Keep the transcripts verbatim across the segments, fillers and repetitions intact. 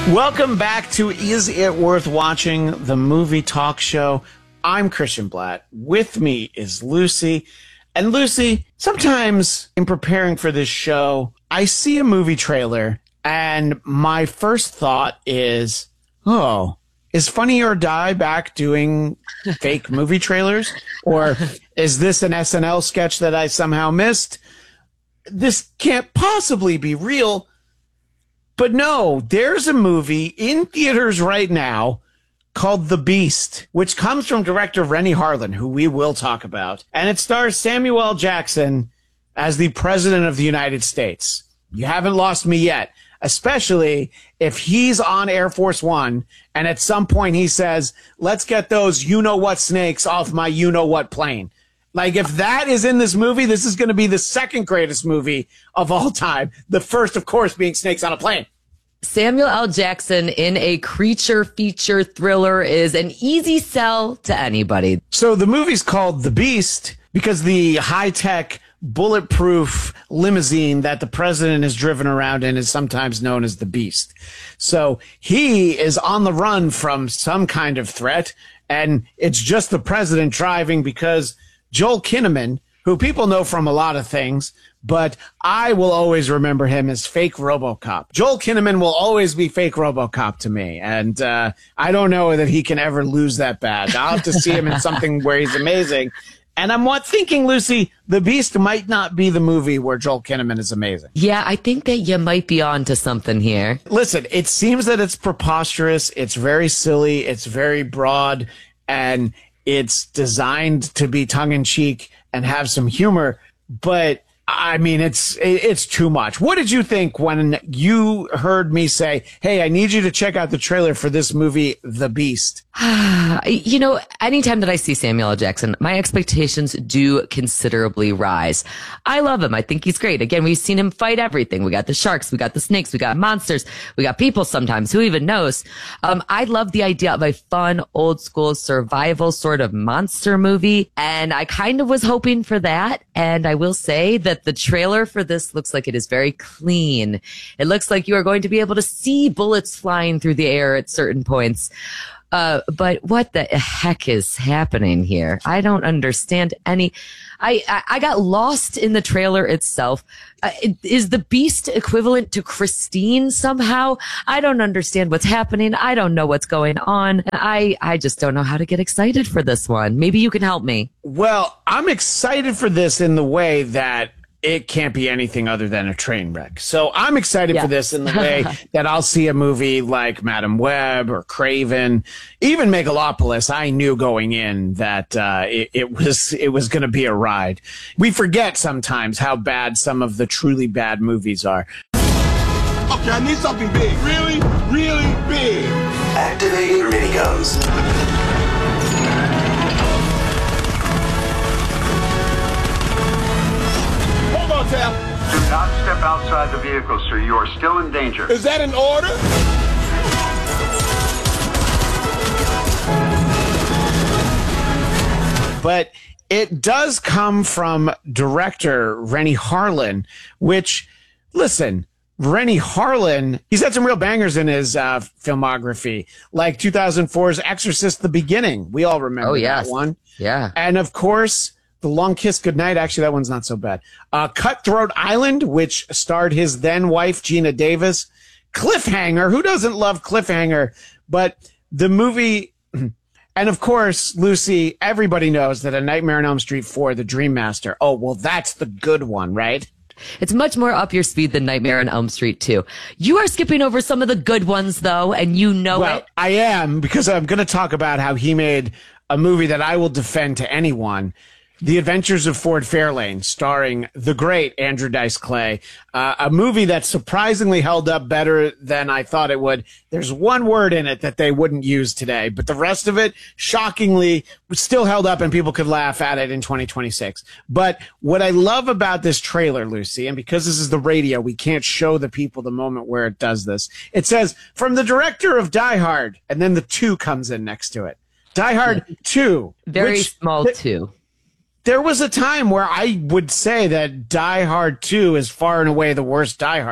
Welcome back to Is It Worth Watching, the movie talk show. I'm Christian Blatt. With me is Lucy. And Lucy, sometimes in preparing for this show, I see a movie trailer and my first thought is, oh, is Funny or Die back doing fake movie trailers? Or is this an S N L sketch that I somehow missed? This can't possibly be real. But no, there's a movie in theaters right now called The Beast, which comes from director Renny Harlin, who we will talk about. And it stars Samuel L. Jackson as the President of the United States. You haven't lost me yet, especially if he's on Air Force One and at some point he says, let's get those you-know-what snakes off my you-know-what plane. Like, if that is in this movie, this is going to be the second greatest movie of all time. The first, of course, being Snakes on a Plane. Samuel L. Jackson in a creature feature thriller is an easy sell to anybody. So the movie's called The Beast because the high-tech, bulletproof limousine that the president is driven around in is sometimes known as The Beast. So he is on the run from some kind of threat, and it's just the president driving because Joel Kinnaman, who people know from a lot of things, but I will always remember him as fake RoboCop. Joel Kinnaman will always be fake RoboCop to me, and uh, I don't know that he can ever lose that badge. I'll have to see him in something where he's amazing. And I'm what thinking, Lucy, The Beast might not be the movie where Joel Kinnaman is amazing. Yeah, I think that you might be on to something here. Listen, it seems that it's preposterous, it's very silly, it's very broad, and it's designed to be tongue-in-cheek and have some humor, but I mean, it's it's too much. What did you think when you heard me say, hey, I need you to check out the trailer for this movie, The Beast? You know, anytime that I see Samuel L. Jackson, my expectations do considerably rise. I love him. I think he's great. Again, we've seen him fight everything. We got the sharks, we got the snakes, we got monsters, we got people sometimes. Who even knows? Um, I love the idea of a fun, old school survival sort of monster movie. And I kind of was hoping for that. And I will say that the trailer for this looks like it is very clean. It looks like you are going to be able to see bullets flying through the air at certain points. Uh, but what the heck is happening here? I don't understand any. I, I, I got lost in the trailer itself. Uh, is The Beast equivalent to Christine somehow? I don't understand what's happening. I don't know what's going on. I, I just don't know how to get excited for this one. Maybe you can help me. Well, I'm excited for this in the way that it can't be anything other than a train wreck. So I'm excited yeah. for this in the way that I'll see a movie like Madam Web or Craven, even Megalopolis. I knew going in that uh, it, it was it was going to be a ride. We forget sometimes how bad some of the truly bad movies are. Okay, I need something big. Really, really big. Activate your miniguns. Do not step outside the vehicle, sir. You are still in danger. Is that an order? But it does come from director Renny Harlin, which, listen, Renny Harlin, he's had some real bangers in his uh, filmography, like two thousand four's Exorcist: The Beginning. We all remember oh, yes. that one. Yeah. And, of course, The Long Kiss Goodnight. Actually, that one's not so bad. Uh, Cutthroat Island, which starred his then wife, Gina Davis. Cliffhanger. Who doesn't love Cliffhanger? But the movie, and of course, Lucy, everybody knows that A Nightmare on Elm Street four, The Dream Master. Oh, well, that's the good one, right? It's much more up your speed than Nightmare on Elm Street two. You are skipping over some of the good ones, though, and you know well, it. I am, because I'm going to talk about how he made a movie that I will defend to anyone. The Adventures of Ford Fairlane, starring the great Andrew Dice Clay, uh, a movie that surprisingly held up better than I thought it would. There's one word in it that they wouldn't use today, but the rest of it, shockingly, still held up and people could laugh at it in twenty twenty-six. But what I love about this trailer, Lucy, and because this is the radio, we can't show the people the moment where it does this. It says, from the director of Die Hard, and then the two comes in next to it. Die Hard two. Very which, small th- two. There was a time where I would say that Die Hard two is far and away the worst Die Hard.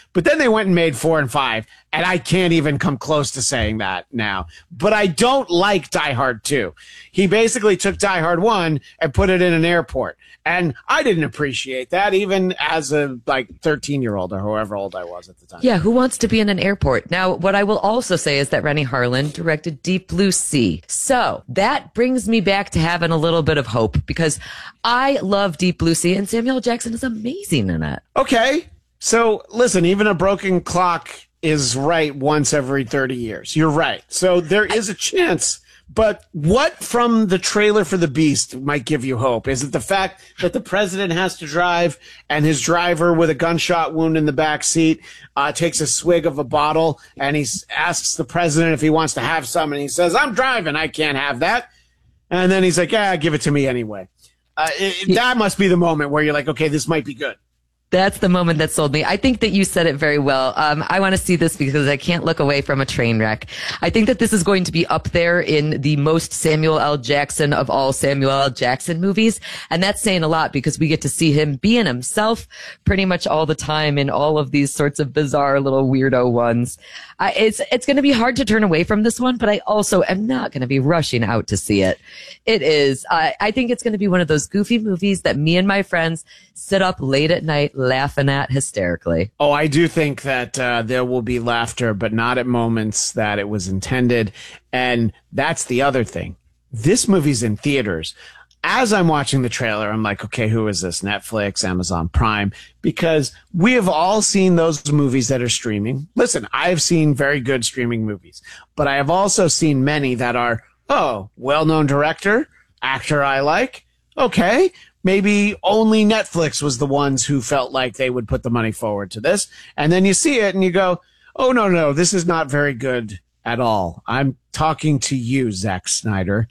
But then they went and made four and five, and I can't even come close to saying that now. But I don't like Die Hard two. He basically took Die Hard one and put it in an airport. And I didn't appreciate that, even as a like thirteen-year-old or however old I was at the time. Yeah, who wants to be in an airport? Now, what I will also say is that Rennie Harlin directed Deep Blue Sea. So that brings me back to having a little bit of hope, because I love Deep Blue Sea, and Samuel L. Jackson is amazing in it. Okay. So listen, even a broken clock is right once every thirty years. You're right. So there is a chance. But what from the trailer for The Beast might give you hope? Is it the fact that the president has to drive and his driver with a gunshot wound in the back seat uh, takes a swig of a bottle and he asks the president if he wants to have some, and he says, "I'm driving, I can't have that." And then he's like, "Yeah, give it to me anyway." Uh, it, that must be the moment where you're like, okay, this might be good. That's the moment that sold me. I think that you said it very well. Um, I want to see this because I can't look away from a train wreck. I think that this is going to be up there in the most Samuel L. Jackson of all Samuel L. Jackson movies. And that's saying a lot, because we get to see him being himself pretty much all the time in all of these sorts of bizarre little weirdo ones. I, it's, it's going to be hard to turn away from this one, but I also am not going to be rushing out to see it. It is. I, I think it's going to be one of those goofy movies that me and my friends sit up late at night laughing at hysterically. Oh, I do think that uh, there will be laughter, but not at moments that it was intended. And that's the other thing. This movie's in theaters. As I'm watching the trailer, I'm like, okay, who is this? Netflix, Amazon Prime? Because we have all seen those movies that are streaming. Listen, I've seen very good streaming movies, but I have also seen many that are, oh, well-known director, actor I like. Okay, maybe only Netflix was the ones who felt like they would put the money forward to this. And then you see it and you go, oh, no, no, this is not very good at all. I'm talking to you, Zack Snyder.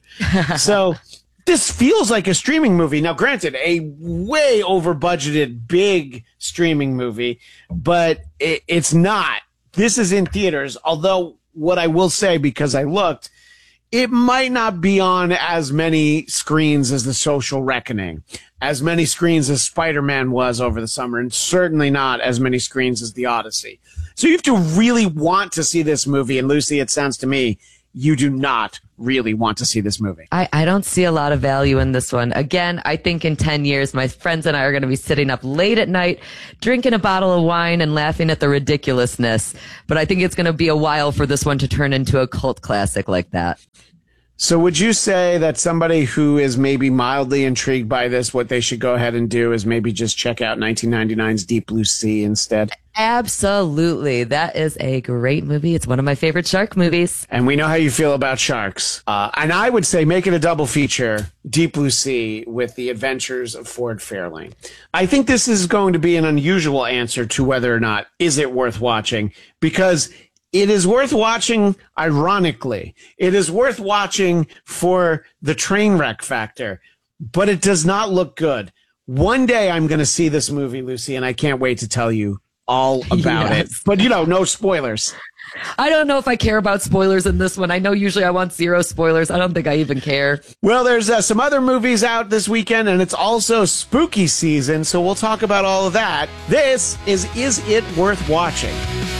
So this feels like a streaming movie. Now, granted, a way over budgeted, big streaming movie, but it, it's not. This is in theaters. Although what I will say, because I looked, it might not be on as many screens as The Social Reckoning, as many screens as Spider-Man was over the summer, and certainly not as many screens as The Odyssey. So you have to really want to see this movie. And Lucy, it sounds to me, you do not really want to see this movie. I, I don't see a lot of value in this one. Again, I think in ten years, my friends and I are going to be sitting up late at night, drinking a bottle of wine and laughing at the ridiculousness. But I think it's going to be a while for this one to turn into a cult classic like that. So would you say that somebody who is maybe mildly intrigued by this, what they should go ahead and do is maybe just check out nineteen ninety-nine's Deep Blue Sea instead? Absolutely. That is a great movie. It's one of my favorite shark movies. And we know how you feel about sharks. Uh, and I would say make it a double feature, Deep Blue Sea with The Adventures of Ford Fairlane. I think this is going to be an unusual answer to whether or not is it worth watching, because it is worth watching, ironically. It is worth watching for the train wreck factor, but it does not look good. One day I'm going to see this movie, Lucy, and I can't wait to tell you all about yes. it. But, you know, no spoilers. I don't know if I care about spoilers in this one. I know usually I want zero spoilers. I don't think I even care. Well, there's uh, some other movies out this weekend, and it's also spooky season, so we'll talk about all of that. This is Is It Worth Watching?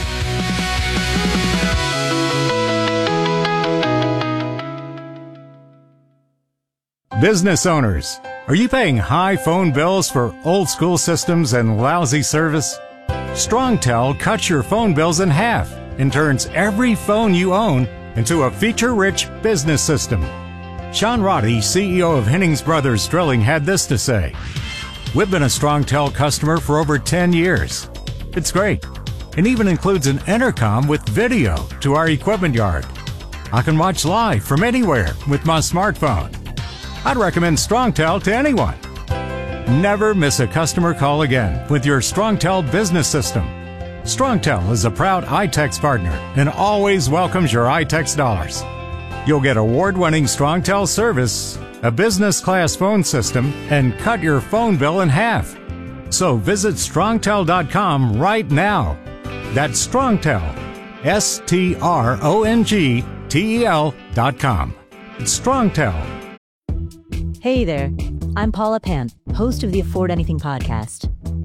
Business owners, are you paying high phone bills for old school systems and lousy service? StrongTel cuts your phone bills in half and turns every phone you own into a feature-rich business system. Sean Roddy, C E O of Hennings Brothers Drilling, had this to say: "We've been a StrongTel customer for over ten years. It's great. It even includes an intercom with video to our equipment yard. I can watch live from anywhere with my smartphone. I'd recommend StrongTel to anyone. Never miss a customer call again with your StrongTel business system. StrongTel is a proud iTex partner and always welcomes your iTex dollars. You'll get award-winning StrongTel service, a business-class phone system, and cut your phone bill in half. So visit strongtel dot com right now. That's StrongTel, S T R O N G T E L dot com. It's StrongTel. Hey there, I'm Paula Pant, host of the Afford Anything podcast.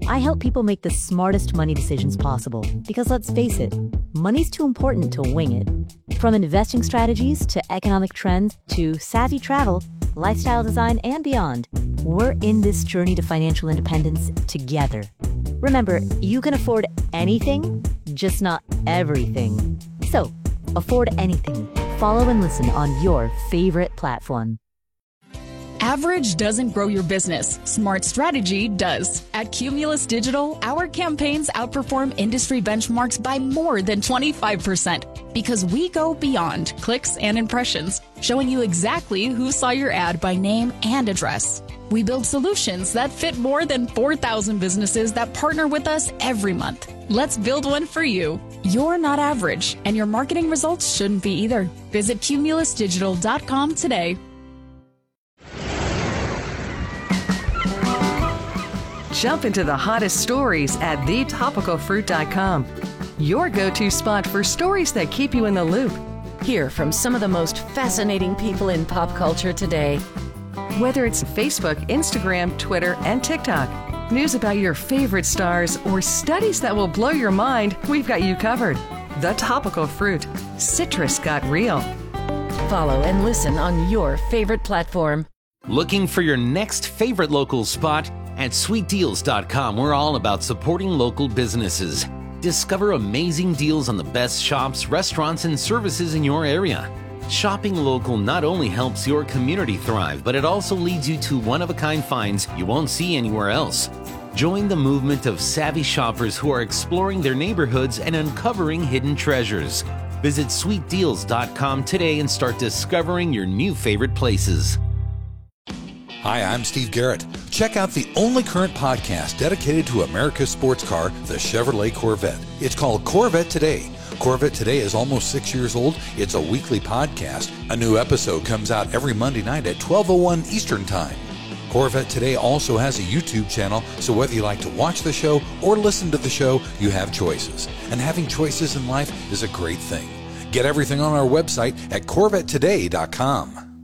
I help people make the smartest money decisions possible because, let's face it, money's too important to wing it. From investing strategies to economic trends to savvy travel, lifestyle design, and beyond, we're in this journey to financial independence together. Remember, you can afford anything, just not everything. So, afford anything. Follow and listen on your favorite platform. Average doesn't grow your business. Smart strategy does. At Cumulus Digital, our campaigns outperform industry benchmarks by more than twenty-five percent because we go beyond clicks and impressions, showing you exactly who saw your ad by name and address. We build solutions that fit more than four thousand businesses that partner with us every month. Let's build one for you. You're not average, and your marketing results shouldn't be either. Visit cumulus digital dot com today. Jump into the hottest stories at the topical fruit dot com. Your go-to spot for stories that keep you in the loop. Hear from some of the most fascinating people in pop culture today. Whether it's Facebook, Instagram, Twitter, and TikTok, news about your favorite stars, or studies that will blow your mind, we've got you covered. The Topical Fruit. Citrus got real. Follow and listen on your favorite platform. Looking for your next favorite local spot? At sweet deals dot com, we're all about supporting local businesses. Discover amazing deals on the best shops, restaurants, and services in your area. Shopping local not only helps your community thrive, but it also leads you to one-of-a-kind finds you won't see anywhere else. Join the movement of savvy shoppers who are exploring their neighborhoods and uncovering hidden treasures. Visit sweet deals dot com today and start discovering your new favorite places. Hi, I'm Steve Garrett. Check out the only current podcast dedicated to America's sports car, the Chevrolet Corvette. It's called Corvette Today. Corvette Today is almost six years old. It's a weekly podcast. A new episode comes out every Monday night at twelve oh one Eastern Time. Corvette Today also has a YouTube channel, so whether you like to watch the show or listen to the show, you have choices. And having choices in life is a great thing. Get everything on our website at corvette today dot com.